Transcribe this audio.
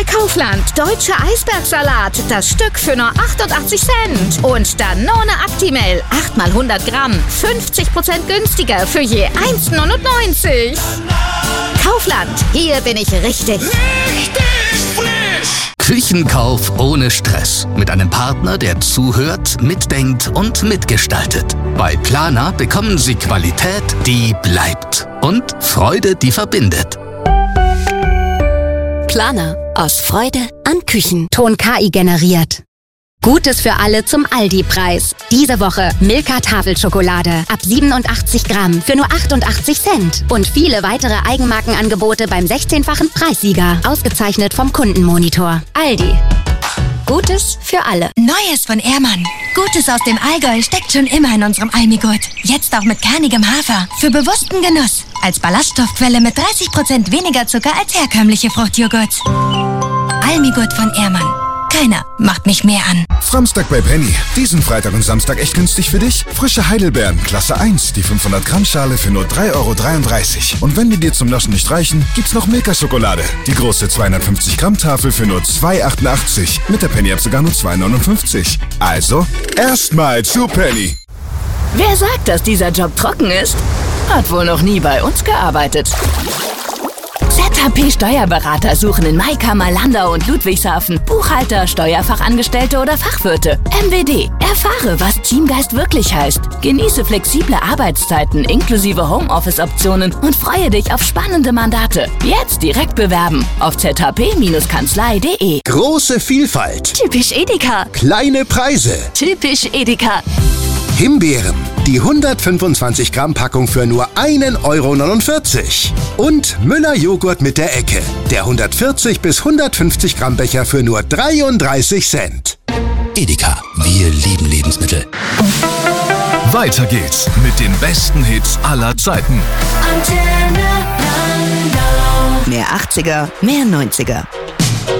bei Kaufland. Deutscher Eisbergsalat. Das Stück für nur 88 Cent. Und Danone Actimel. 8 mal 100 Gramm. 50% günstiger für je 1,99. Kaufland. Hier bin ich richtig. Küchenkauf ohne Stress. Mit einem Partner, der zuhört, mitdenkt und mitgestaltet. Bei Planer bekommen Sie Qualität, die bleibt. Und Freude, die verbindet. Planer. Aus Freude an Küchen. Ton KI generiert. Gutes für alle zum Aldi-Preis. Diese Woche Milka Tafelschokolade ab 87 Gramm für nur 88 Cent. Und viele weitere Eigenmarkenangebote beim 16-fachen Preissieger. Ausgezeichnet vom Kundenmonitor. Aldi. Gutes für alle. Neues von Ehrmann. Gutes aus dem Allgäu steckt schon immer in unserem Almigurt. Jetzt auch mit kernigem Hafer. Für bewussten Genuss. Als Ballaststoffquelle mit 30% weniger Zucker als herkömmliche Fruchtjoghurt. Almigurt von Ehrmann. Keiner macht mich mehr an. Samstag bei Penny. Diesen Freitag und Samstag echt günstig für dich? Frische Heidelbeeren, Klasse 1, die 500 Gramm Schale für nur 3,33 €. Und wenn die dir zum Naschen nicht reichen, gibt's noch Milka-Schokolade. Die große 250 Gramm Tafel für nur 2,88. Mit der Penny-App sogar nur 2,59. Also, erstmal zu Penny. Wer sagt, dass dieser Job trocken ist? Hat wohl noch nie bei uns gearbeitet. ZHP Steuerberater suchen in Maikammer, Landau und Ludwigshafen Buchhalter, Steuerfachangestellte oder Fachwirte. MWD. Erfahre, was Teamgeist wirklich heißt. Genieße flexible Arbeitszeiten inklusive Homeoffice-Optionen und freue dich auf spannende Mandate. Jetzt direkt bewerben auf zhp-kanzlei.de. Große Vielfalt. Typisch Edeka. Kleine Preise. Typisch Edeka. Himbeeren. Die 125 Gramm Packung für nur 1,49 €. Und Müller Joghurt mit der Ecke. Der 140 bis 150 Gramm Becher für nur 33 Cent. Edeka. Wir lieben Lebensmittel. Weiter geht's mit den besten Hits aller Zeiten. Mehr 80er, mehr 90er.